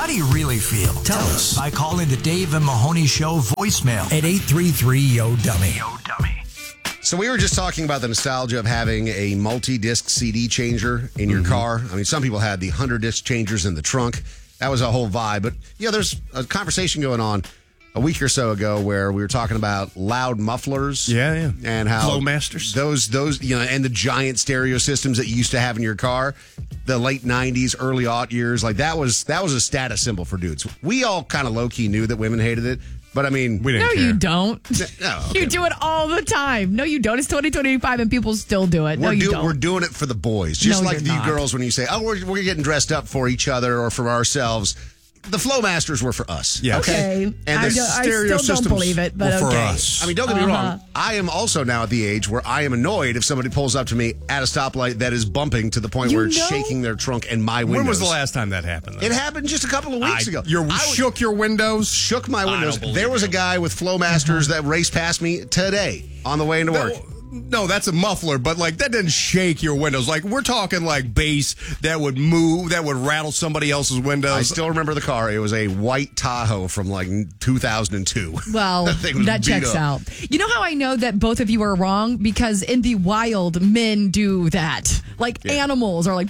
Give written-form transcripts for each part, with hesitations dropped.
How do you really feel? Tell us by calling the Dave and Mahoney Show voicemail at 833-YO-DUMMY. So we were just talking about the nostalgia of having a multi-disc CD changer in your car. I mean, some people had the 100-disc changers in the trunk. That was a whole vibe. But, there's a conversation going on a week or so ago where we were talking about loud mufflers. Yeah. And how Flowmasters. Those, and the giant stereo systems that you used to have in your car, the late 90s, early aught years, like that was a status symbol for dudes. We all kind of low-key knew that women hated it. But I mean, we didn't care. You don't. No, okay. You do it all the time. No, you don't. It's 2025 and people still do it. You don't. We're doing it for the boys. Just like you girls when you say, oh, we're getting dressed up for each other or for ourselves. The Flowmasters were for us. Yeah. Okay. And I stereo still don't believe it, but for okay. us. I mean, don't get me wrong. I am also now at the age where I am annoyed if somebody pulls up to me at a stoplight that is bumping to the point where it's shaking their trunk and my windows. When was the last time that happened, though? It happened just a couple of weeks ago. Shook your windows? Shook my windows. There was a guy with Flowmasters that raced past me today on the way into work. No, that's a muffler, but that didn't shake your windows. We're talking bass that would move, that would rattle somebody else's windows. I still remember the car. It was a white Tahoe from 2002. Well, that checks out. You know how I know that both of you are wrong? Because in the wild, men do that. Animals are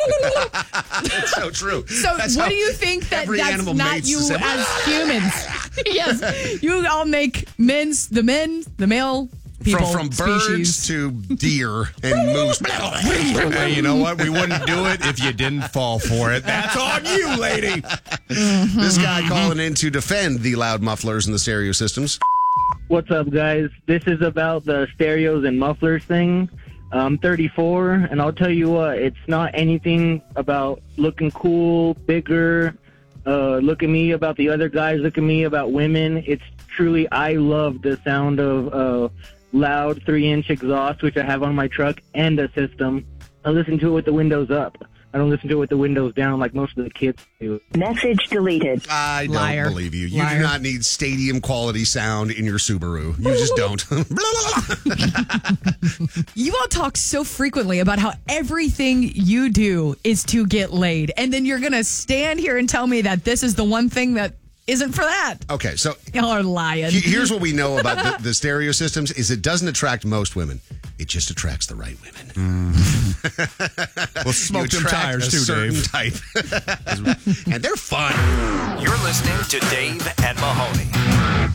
That's so true. So what do you think that's not you as humans? Yes, you all make the male people, from birds species. to deer and moose. Hey, you know what? We wouldn't do it if you didn't fall for it. That's on you, lady. This guy calling in to defend the loud mufflers and the stereo systems. What's up, guys? This is about the stereos and mufflers thing. I'm 34, and I'll tell you what, it's not anything about looking cool, bigger, look at me, about the other guys, look at me, about women. It's truly, I love the sound of loud 3-inch exhaust, which I have on my truck, and a system. I listen to it with the windows up. I don't listen to it with the windows down like most of the kids do. Message deleted. I Liar. don't believe you. You Liar. do not need stadium quality sound in your Subaru. You just don't. You all talk so frequently about how everything you do is to get laid. And then you're going to stand here and tell me that this is the one thing that isn't for that. Okay, so Y'all are lying. Here's what we know about the stereo systems is it doesn't attract most women. It just attracts the right women. Well, smoke them attract tires a too, certain Dave. type. And they're fun. You're listening to Dave and Mahoney.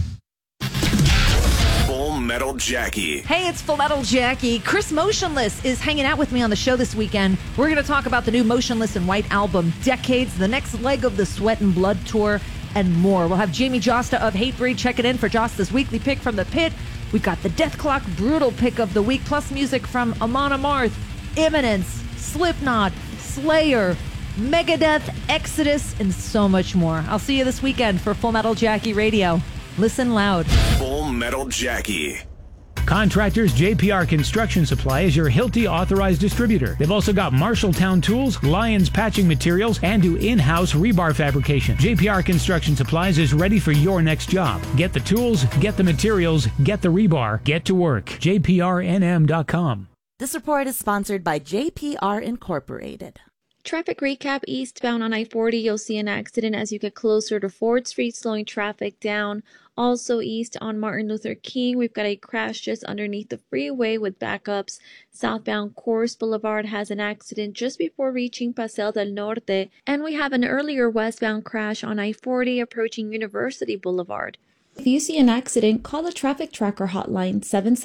Full Metal Jackie. Hey, it's Full Metal Jackie. Chris Motionless is hanging out with me on the show this weekend. We're going to talk about the new Motionless in White album, Decades, the next leg of the Sweat and Blood tour, and more. We'll have Jamie Josta of Hatebreed checking in for Josta's weekly pick from the pit. We've got the Death Clock Brutal pick of the week, plus music from Amon Amarth, Imminence, Slipknot, Slayer, Megadeth, Exodus, and so much more. I'll see you this weekend for Full Metal Jackie Radio. Listen loud. Full Metal Jackie. Contractors JPR Construction Supply is your Hilti authorized distributor. They've also got Marshalltown Tools, Lyons Patching Materials, and do in-house rebar fabrication. JPR Construction Supplies is ready for your next job. Get the tools, get the materials, get the rebar, get to work. JPRNM.com. This report is sponsored by JPR Incorporated. Traffic recap: eastbound on I-40, you'll see an accident as you get closer to Ford Street, slowing traffic down. Also east on Martin Luther King, we've got a crash just underneath the freeway with backups. Southbound Coors Boulevard has an accident just before reaching Paseo del Norte. And we have an earlier westbound crash on I-40 approaching University Boulevard. If you see an accident, call the Traffic Tracker hotline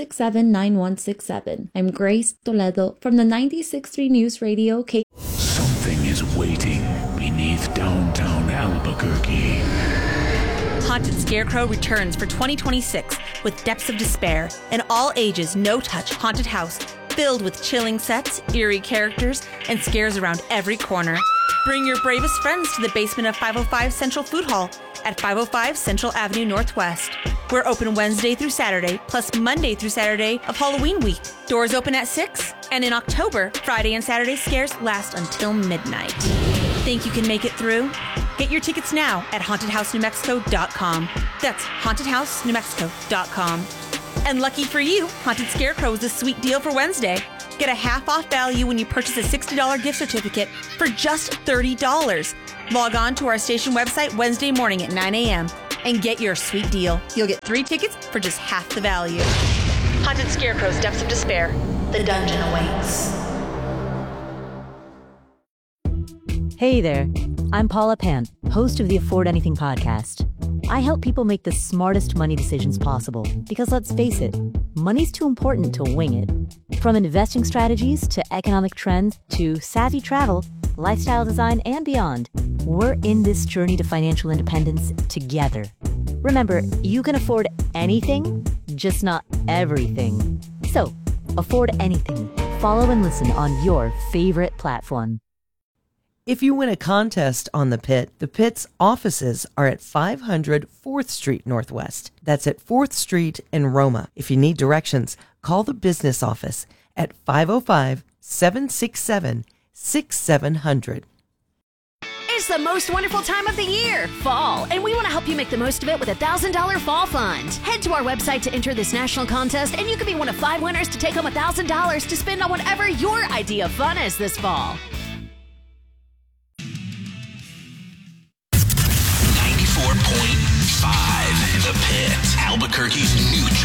767-9167. I'm Grace Toledo from the 96.3 News Radio. Something is waiting beneath downtown Albuquerque. Haunted Scarecrow returns for 2026 with Depths of Despair, an all-ages, no-touch haunted house filled with chilling sets, eerie characters, and scares around every corner. Bring your bravest friends to the basement of 505 Central Food Hall at 505 Central Avenue Northwest. We're open Wednesday through Saturday, plus Monday through Saturday of Halloween week. Doors open at 6, and in October, Friday and Saturday scares last until midnight. Think you can make it through? Get your tickets now at HauntedHouseNewMexico.com. That's HauntedHouseNewMexico.com. And lucky for you, Haunted Scarecrow is a sweet deal for Wednesday. Get a half off value when you purchase a $60 gift certificate for just $30. Log on to our station website Wednesday morning at 9 a.m. and get your sweet deal. You'll get 3 tickets for just half the value. Haunted Scarecrow's Depths of Despair. The dungeon awaits. Hey there, I'm Paula Pant, host of the Afford Anything podcast. I help people make the smartest money decisions possible because let's face it, money's too important to wing it. From investing strategies to economic trends to savvy travel, lifestyle design, and beyond, we're in this journey to financial independence together. Remember, you can afford anything, just not everything. So, afford anything. Follow and listen on your favorite platform. If you win a contest on The Pit's offices are at 500 4th Street Northwest. That's at 4th Street in Roma. If you need directions, call the business office at 505-767-6700. It's the most wonderful time of the year, fall, and we want to help you make the most of it with a $1,000 fall fund. Head to our website to enter this national contest, and you could be one of 5 winners to take home $1,000 to spend on whatever your idea of fun is this fall. 94.5 The Pit, Albuquerque's new